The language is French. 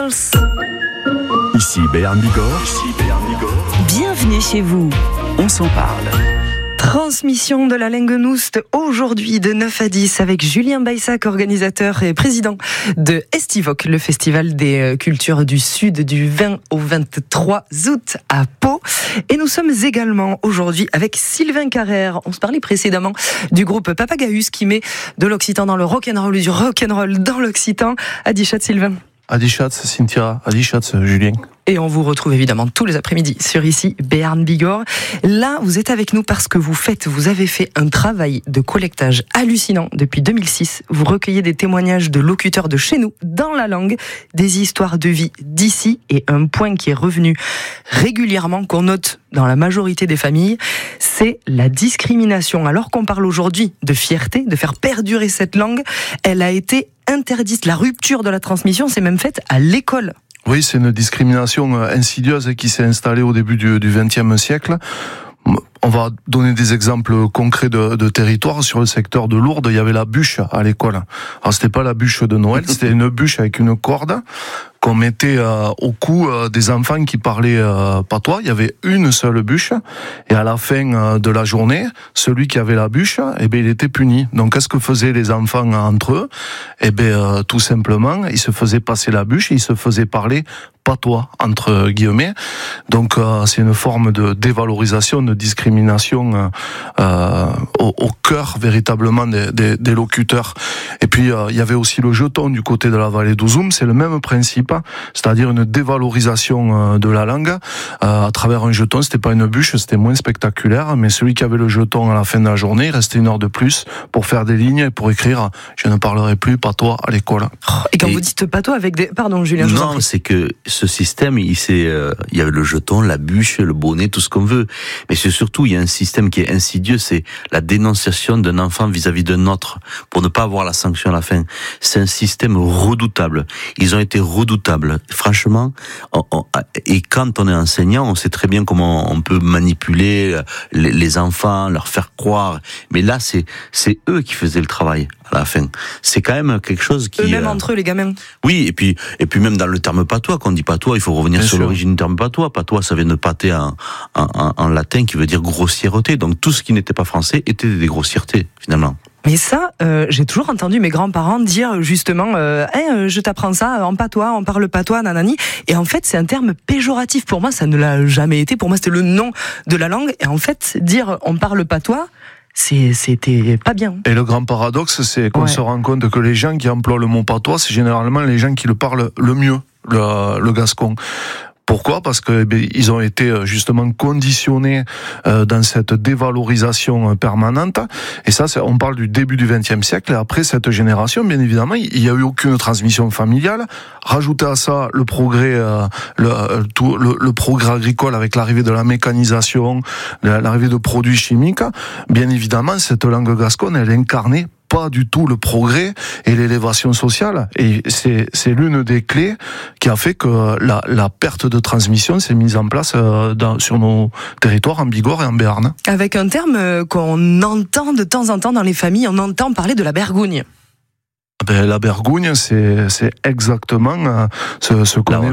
Girls. Ici Béarn Bigorre. Bienvenue chez vous. On s'en parle. Transmission de la Lenguenoust aujourd'hui de 9 à 10 avec Julien Baissac, organisateur et président de Estivoc, le festival des cultures du Sud du 20 au 23 août à Pau. Et nous sommes également aujourd'hui avec Sylvain Carrère. On se parlait précédemment du groupe Papagaeus qui met de l'occitan dans le rock'n'roll, du rock'n'roll dans l'occitan. Adichat, Sylvain. Adichat, Cynthia. Adichat, Julien. Et on vous retrouve évidemment tous les après-midi sur ici Béarn Bigorre. Là, vous êtes avec nous parce que vous avez fait un travail de collectage hallucinant depuis 2006. Vous recueillez des témoignages de locuteurs de chez nous, dans la langue, des histoires de vie d'ici, et un point qui est revenu régulièrement, qu'on note dans la majorité des familles, c'est la discrimination. Alors qu'on parle aujourd'hui de fierté, de faire perdurer cette langue, elle a été interdite. La rupture de la transmission s'est même faite à l'école. Oui, c'est une discrimination insidieuse qui s'est installée au début du XXe siècle. On va donner des exemples concrets de territoires. Sur le secteur de Lourdes, il y avait la bûche à l'école. Alors c'était pas la bûche de Noël, c'était une bûche avec une corde qu'on mettait au cou des enfants qui parlaient patois. Il y avait une seule bûche, et à la fin de la journée, celui qui avait la bûche, il était puni. Donc qu'est-ce que faisaient les enfants entre eux? Tout simplement, ils se faisaient passer la bûche et ils se faisaient parler patois, entre guillemets. Donc c'est une forme de dévalorisation, de discrimination au cœur véritablement des locuteurs. Et puis il y avait aussi le jeton du côté de la vallée d'Ouzoum, c'est le même principe, c'est-à-dire une dévalorisation de la langue à travers un jeton. C'était pas une bûche, c'était moins spectaculaire, mais celui qui avait le jeton à la fin de la journée, il restait une heure de plus pour faire des lignes et pour écrire « Je ne parlerai plus patois à l'école ». Et quand vous dites patois avec des... Pardon Julien, non, c'est que ce système, il y avait le jeton, la bûche, le bonnet, tout ce qu'on veut. Mais c'est surtout, il y a un système qui est insidieux, c'est la dénonciation d'un enfant vis-à-vis d'un autre, pour ne pas avoir la sanction à la fin. C'est un système redoutable. Ils ont été redoutables. Franchement, et quand on est enseignant, on sait très bien comment on peut manipuler les enfants, leur faire croire. Mais là, c'est eux qui faisaient le travail à la fin. C'est quand même quelque chose qui... Eux-mêmes entre eux, les gamins. Oui, et puis même dans le terme patois, quand on dit patois, il faut revenir sur l'origine du terme patois. Patois, ça vient de pater en latin, qui veut dire grossièreté. Donc tout ce qui n'était pas français était des grossièretés, finalement. Mais ça, j'ai toujours entendu mes grands-parents dire justement je t'apprends ça en patois, on parle patois, nanani. Et en fait, c'est un terme péjoratif. Pour moi, ça ne l'a jamais été. Pour moi, c'était le nom de la langue. Et en fait, dire on parle patois, c'était pas bien. Et le grand paradoxe, c'est qu'on se rend compte que les gens qui emploient le mot patois, c'est généralement les gens qui le parlent le mieux, le gascon. Pourquoi ? Parce que ils ont été justement conditionnés dans cette dévalorisation permanente. Et ça, on parle du début du XXe siècle. Et après cette génération, bien évidemment, il n'y a eu aucune transmission familiale. Rajoutez à ça le progrès, le progrès agricole avec l'arrivée de la mécanisation, l'arrivée de produits chimiques. Bien évidemment, cette langue gasconne, elle incarnait pas du tout le progrès et l'élévation sociale. Et c'est l'une des clés qui a fait que la perte de transmission s'est mise en place sur nos territoires en Bigorre et en Béarn. Avec un terme qu'on entend de temps en temps dans les familles, on entend parler de la bergougne. La bergougne, c'est exactement ce qu'on